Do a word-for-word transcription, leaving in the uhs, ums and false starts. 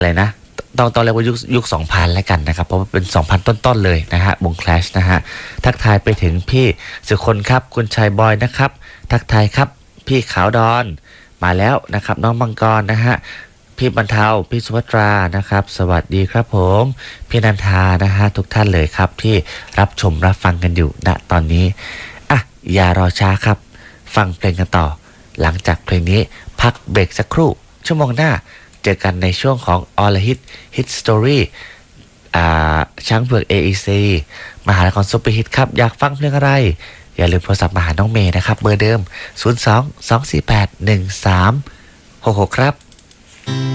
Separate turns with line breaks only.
อะไรนะต้องต้องเรียกว่ายุคยุคสองพันแล้วกันนะครับเพราะว่าเป็นสองพันต้นๆเลยนะฮะวง Clash นะฮะทักทายไปถึงพี่สุคนครับคุณชายบอยนะครับทักทายครับพี่ขาวดอนมาแล้วนะครับน้องมังกรนะฮะพี่บรรเทาพี่สุภัตรานะครับสวัสดีครับผมพี่นันทานะฮะทุกท่านเลยครับที่รับชมรับฟังกันอยู่ณตอนนี้อ่ะอย่ารอช้าครับฟังเพลงกันต่อหลังจากเพลงนี้พักเบรกสักครู่ชั่วโมงหน้าเจอกันในช่วงของ All Hit Hit Story อ่าช้างเผือก เอ อี ซี มหานครซุปเปอร์ฮิตครับอยากฟังเพลงอะไรอย่าลืมโทรศัพท์มาหาน้องเมย์นะครับเบอร์เดิมศูนย์ สอง สอง สี่ แปด หนึ่ง สาม หก หกครับ